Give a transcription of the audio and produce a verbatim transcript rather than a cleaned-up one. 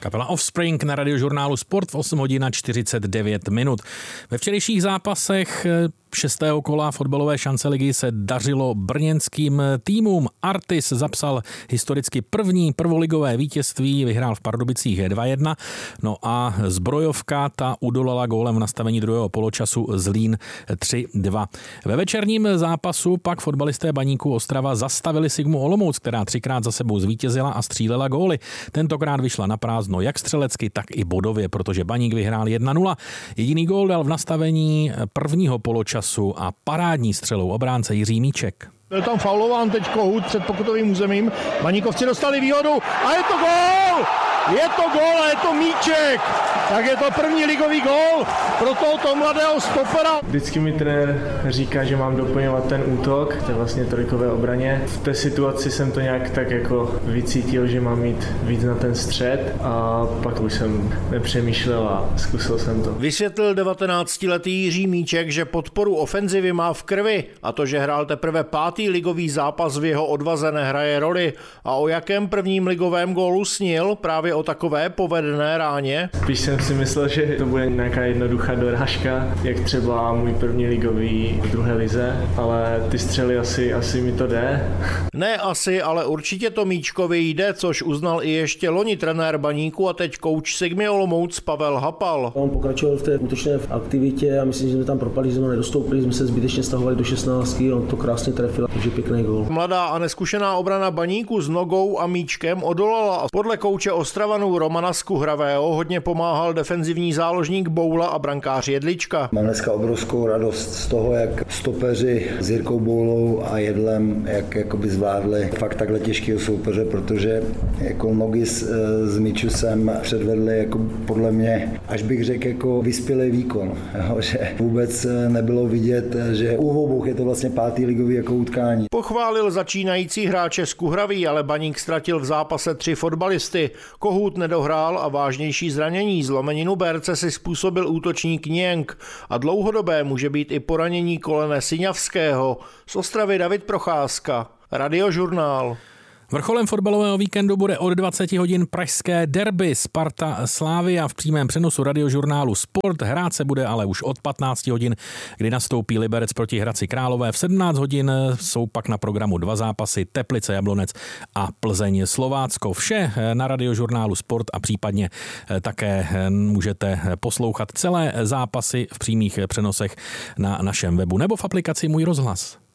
Kapela Offspring na Radiožurnálu Sport v osm hodin a čtyřicet devět minut. Ve včerejších zápasech šestého kola fotbalové šance ligy se dařilo brněnským týmům. Artis zapsal historicky první prvoligové vítězství, vyhrál v Pardubicích dva jedna. No a Zbrojovka ta udolala gólem v nastavení druhého poločasu Zlín tři dva. Ve večerním zápasu pak fotbalisté Baníku Ostrava zastavili Sigmu Olomouc, která třikrát za sebou zvítězila a střílela góly. Tentokrát vyšla na prázdno jak střelecky, tak i bodově, protože Baník vyhrál jedna nula. Jediný gól dal v nastavení prvního poločasu a parádní střelou obránce Jiří Míček. Byl tam faulován teď Kohut před pokutovým územím. Baníkovci dostali výhodu a je to gól! Je to gól a je to Míček! Tak je to první ligový gól pro tohoto mladého stopera. Vždycky mi trenér říká, že mám doplňovat ten útok, to je vlastně trojkové obraně. V té situaci jsem to nějak tak jako vycítil, že mám mít víc na ten střed a pak už jsem nepřemýšlel a zkusil jsem to. Vysvětlil devatenáctiletý Jiří Míček, že podporu ofenzivy má v krvi a to, že hrál teprve pátý ligový zápas v jeho odvaze nehraje roli. A o jakém prvním ligovém gólu snil? Právě o takové povedené ráně? Spíš jsem si myslel, že to bude nějaká jednoduchá dorážka, jak třeba můj první ligový v druhé lize, ale ty střely asi, asi mi to jde. Ne asi, ale určitě to Míčkovi jde, což uznal i ještě loni trenér Baníku a teď kouč Sigmy Olomouc Pavel Hapal. On pokračoval v té útočné aktivitě a myslím, že jsme tam propadli, že jsme nedostoupili, jsme se zbytečně stahovali do šestnáctky, on to krásně trefil, takže pěkný gól. Mladá a neskušená obrana Baníku s Nogou a Míčkem odolala a podle kouče Ostravanů Romana Skuhravého hodně pomáhal defenzivní záložník Boula a brankář Jedlička. Mám dneska obrovskou radost z toho, jak stopeři s Jirkou Boulou a Jedlem, jak jakoby zvládli fakt takhle těžkého soupeře, protože jako Nogy s, s Mičusem předvedli jako podle mě, až bych řekl, jako vyspělý výkon, jo, že vůbec nebylo vidět, že u obou je to vlastně pátý ligový jako utkání. Pochválil začínající hráče Skuhravý, ale Baník ztratil v zápase tři fotbalisty. Kohut nedohrál a vážnější zranění zlomeninu berce si způsobil útočník Něnk a dlouhodobé může být i poranění kolene Syňavského. Z Ostravy David Procházka, Radiožurnál. Vrcholem fotbalového víkendu bude od dvaceti hodin pražské derby Sparta Slavia v přímém přenosu Radiožurnálu Sport. Hrát se bude ale už od patnácti hodin, kdy nastoupí Liberec proti Hradci Králové. V sedmnáct hodin jsou pak na programu dva zápasy Teplice Jablonec a Plzeň Slovácko. Vše na Radiožurnálu Sport a případně také můžete poslouchat celé zápasy v přímých přenosech na našem webu nebo v aplikaci Můj rozhlas.